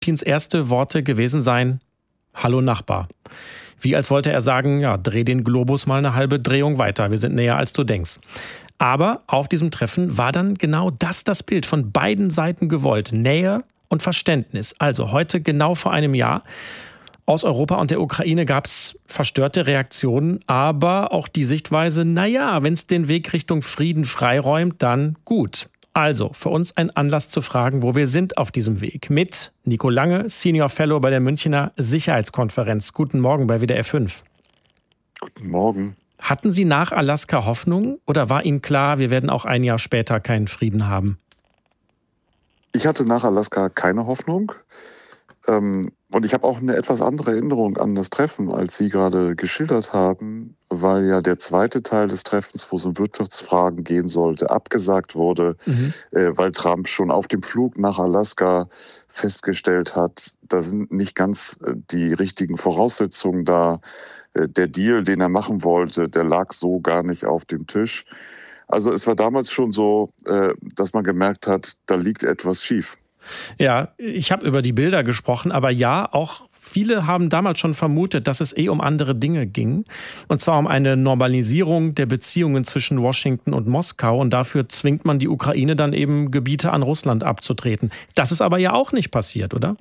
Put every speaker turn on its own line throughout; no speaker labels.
Putins erste Worte gewesen sein: Hallo Nachbar. Wie als wollte er sagen, ja, dreh den Globus mal eine halbe Drehung weiter, wir sind näher als du denkst. Aber auf diesem Treffen war dann genau das Bild von beiden Seiten gewollt: Nähe und Verständnis. Also heute genau vor einem Jahr. Aus Europa und der Ukraine gab es verstörte Reaktionen, aber auch die Sichtweise, naja, wenn es den Weg Richtung Frieden freiräumt, dann gut. Also für uns ein Anlass zu fragen, wo wir sind auf diesem Weg. Mit Nico Lange, Senior Fellow bei der Münchner Sicherheitskonferenz. Guten Morgen bei WDR 5.
Guten Morgen.
Hatten Sie nach Alaska Hoffnung oder war Ihnen klar, wir werden auch ein Jahr später keinen Frieden haben?
Ich hatte nach Alaska keine Hoffnung. Und ich habe auch eine etwas andere Erinnerung an das Treffen, als Sie gerade geschildert haben, weil ja der zweite Teil des Treffens, wo es um Wirtschaftsfragen gehen sollte, abgesagt wurde, weil Trump schon auf dem Flug nach Alaska festgestellt hat, da sind nicht ganz die richtigen Voraussetzungen da. Der Deal, den er machen wollte, der lag so gar nicht auf dem Tisch. Also es war damals schon so, dass man gemerkt hat, da liegt etwas schief.
Ja, ich habe über die Bilder gesprochen, aber ja, auch viele haben damals schon vermutet, dass es um andere Dinge ging. Und zwar um eine Normalisierung der Beziehungen zwischen Washington und Moskau. Und dafür zwingt man die Ukraine dann eben, Gebiete an Russland abzutreten. Das ist aber ja auch nicht passiert, oder?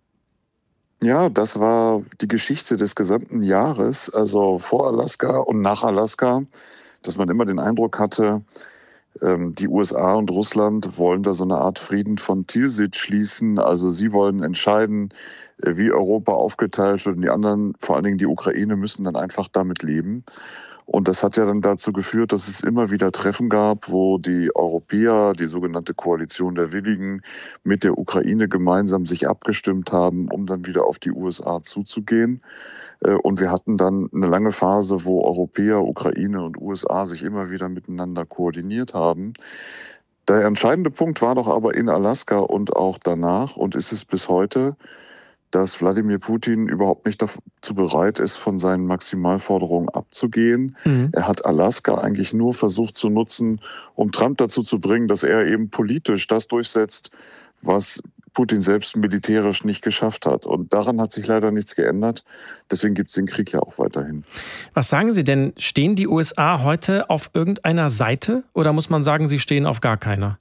Ja, das war die Geschichte des gesamten Jahres, also vor Alaska und nach Alaska, dass man immer den Eindruck hatte, die USA und Russland wollen da so eine Art Frieden von Tilsit schließen. Also sie wollen entscheiden, wie Europa aufgeteilt wird und die anderen, vor allen Dingen die Ukraine, müssen dann einfach damit leben. Und das hat ja dann dazu geführt, dass es immer wieder Treffen gab, wo die Europäer, die sogenannte Koalition der Willigen, mit der Ukraine gemeinsam sich abgestimmt haben, um dann wieder auf die USA zuzugehen. Und wir hatten dann eine lange Phase, wo Europäer, Ukraine und USA sich immer wieder miteinander koordiniert haben. Der entscheidende Punkt war doch aber in Alaska und auch danach, und ist es bis heute, dass Wladimir Putin überhaupt nicht dazu bereit ist, von seinen Maximalforderungen abzugehen. Er hat Alaska eigentlich nur versucht zu nutzen, um Trump dazu zu bringen, dass er eben politisch das durchsetzt, was Putin selbst militärisch nicht geschafft hat. Und daran hat sich leider nichts geändert. Deswegen gibt es den Krieg ja auch weiterhin.
Was sagen Sie denn? Stehen die USA heute auf irgendeiner Seite oder muss man sagen, sie stehen auf gar keiner?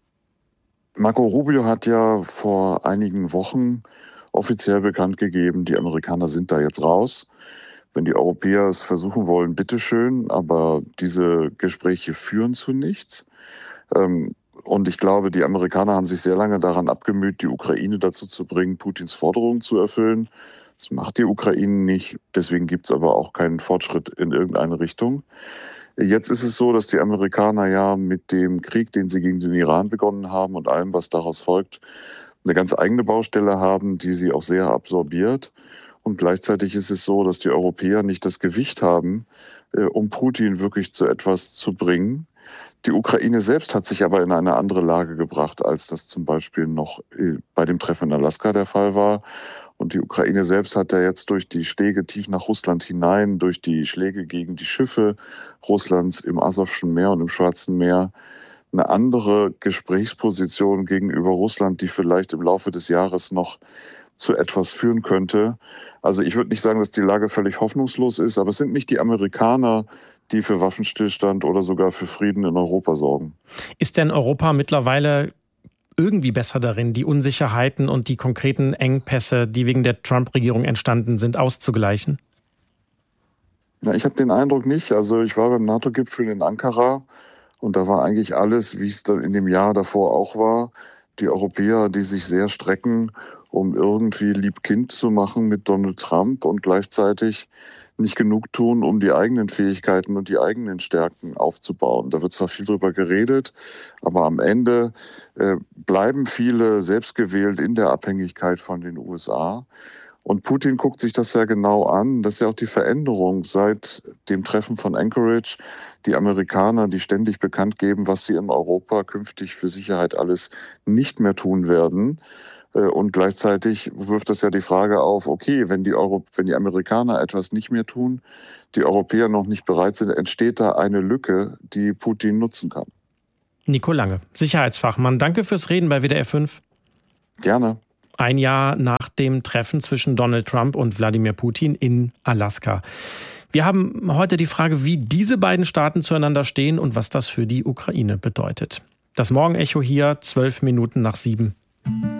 Marco Rubio hat ja vor einigen Wochen offiziell bekannt gegeben, die Amerikaner sind da jetzt raus. Wenn die Europäer es versuchen wollen, bitteschön, aber diese Gespräche führen zu nichts. Und ich glaube, die Amerikaner haben sich sehr lange daran abgemüht, die Ukraine dazu zu bringen, Putins Forderungen zu erfüllen. Das macht die Ukraine nicht, deswegen gibt es aber auch keinen Fortschritt in irgendeine Richtung. Jetzt ist es so, dass die Amerikaner ja mit dem Krieg, den sie gegen den Iran begonnen haben und allem, was daraus folgt, eine ganz eigene Baustelle haben, die sie auch sehr absorbiert. Und gleichzeitig ist es so, dass die Europäer nicht das Gewicht haben, um Putin wirklich zu etwas zu bringen. Die Ukraine selbst hat sich aber in eine andere Lage gebracht, als das zum Beispiel noch bei dem Treffen in Alaska der Fall war. Und die Ukraine selbst hat ja jetzt durch die Schläge tief nach Russland hinein, durch die Schläge gegen die Schiffe Russlands im Asowschen Meer und im Schwarzen Meer eine andere Gesprächsposition gegenüber Russland, die vielleicht im Laufe des Jahres noch zu etwas führen könnte. Also ich würde nicht sagen, dass die Lage völlig hoffnungslos ist, aber es sind nicht die Amerikaner, die für Waffenstillstand oder sogar für Frieden in Europa sorgen.
Ist denn Europa mittlerweile irgendwie besser darin, die Unsicherheiten und die konkreten Engpässe, die wegen der Trump-Regierung entstanden sind, auszugleichen?
Ja, ich habe den Eindruck nicht. Also ich war beim NATO-Gipfel in Ankara und da war eigentlich alles, wie es dann in dem Jahr davor auch war. Die Europäer, die sich sehr strecken, um irgendwie Lieb-Kind zu machen mit Donald Trump und gleichzeitig nicht genug tun, um die eigenen Fähigkeiten und die eigenen Stärken aufzubauen. Da wird zwar viel drüber geredet, aber am Ende bleiben viele selbstgewählt in der Abhängigkeit von den USA. Und Putin guckt sich das ja genau an. Das ist ja auch die Veränderung seit dem Treffen von Anchorage. Die Amerikaner, die ständig bekannt geben, was sie in Europa künftig für Sicherheit alles nicht mehr tun werden. Und gleichzeitig wirft das ja die Frage auf, okay, wenn die Amerikaner etwas nicht mehr tun, die Europäer noch nicht bereit sind, entsteht da eine Lücke, die Putin nutzen kann.
Nico Lange, Sicherheitsfachmann. Danke fürs Reden bei WDR 5.
Gerne.
Ein Jahr nach dem Treffen zwischen Donald Trump und Wladimir Putin in Alaska. Wir haben heute die Frage, wie diese beiden Staaten zueinander stehen und was das für die Ukraine bedeutet. Das Morgenecho hier, 12 Minuten nach 7.